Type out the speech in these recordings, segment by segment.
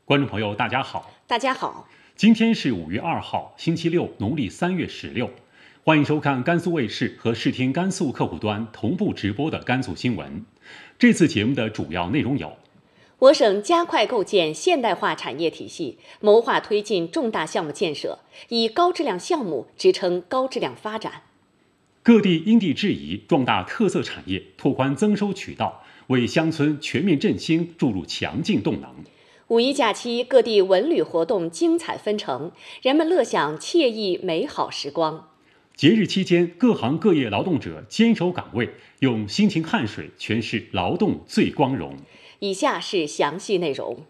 观众朋友，大家好。 大家好， 今天是5月2号，星期六，农历3月16。欢迎收看甘肃卫视和视听甘肃客户端同步直播的甘肃新闻。这次节目的主要内容有： 我省加快构建现代化产业体系，谋划推进重大项目建设，以高质量项目支撑高质量发展； 各地因地制宜壮大特色产业，拓宽增收渠道，为乡村全面振兴注入强劲动能。 五一假期，各地文旅活动精彩纷呈，人们乐享惬意美好时光。 节日期间，各行各业劳动者坚守岗位，用辛勤汗水诠释劳动最光荣。 以下是详细内容。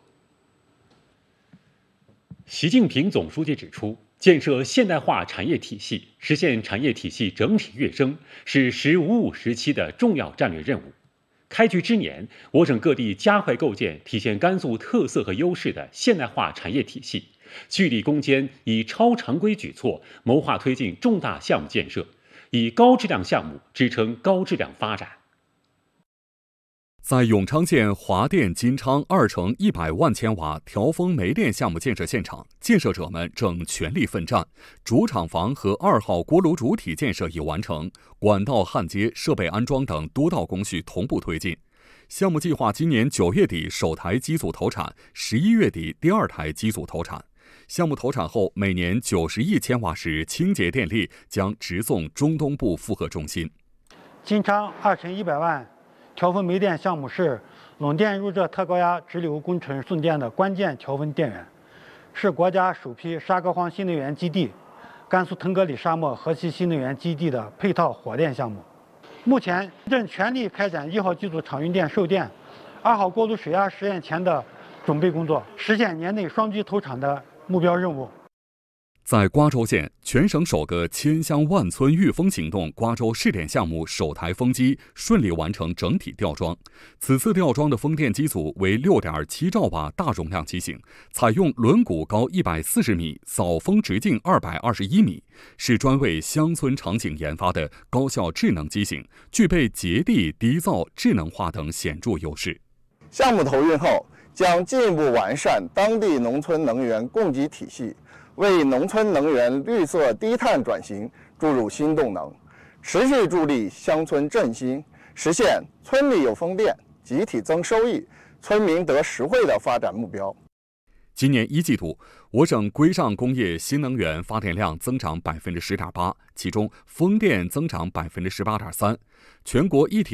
习近平总书记指出，建设现代化产业体系，实现产业体系整体跃升，是“十五五”时期的重要战略任务。开局之年，我省各地加快构建体现甘肃特色和优势的现代化产业体系，聚力攻坚，以超常规举措谋划推进重大项目建设，以高质量项目支撑高质量发展。 在永昌县华电金昌2乘100万千瓦调峰煤电项目建设现场，建设者们正全力奋战。主厂房和2号锅炉主体建设已完成，管道焊接、设备安装等多道工序同步推进。项目计划今年9月底首台机组投产，11月底第2台机组投产。项目投产后，每年90亿千瓦时清洁电力将直送中东部负荷中心。 金昌2乘100万调峰煤电项目是冷电入热特高压直流工程送电的关键调峰电源，是国家首批沙戈荒新能源基地、甘肃腾格里沙漠河西新能源基地的配套火电项目。目前正全力开展1号机组场运电售电、2号锅炉水压实验前的准备工作，实现年内双机投产的目标任务。 在瓜州县，全省首个千乡万村御风行动瓜州试点项目首台风机顺利完成整体吊装。此次吊装的风电机组为 6.7 兆瓦大容量机型，采用轮毂高140米、扫风直径221米，是专为乡村场景研发的高效智能机型，具备节地、低噪、智能化等显著优势。 项目投运后，将进一步完善当地农村能源供给体系，为农村能源绿色低碳转型注入新动能，持续助力乡村振兴，实现村里有风电、集体增收益、村民得实惠的发展目标。 今年1季度，我省规上工业新能源发电量增长10.8%，其中风电增长18.3%，全国一体